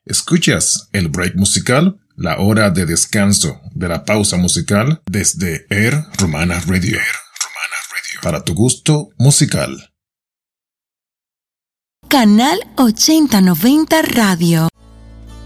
Escuchas el break musical, la hora de descanso de la pausa musical desde Air Romana Radio. Para tu gusto musical. Canal 8090 Radio.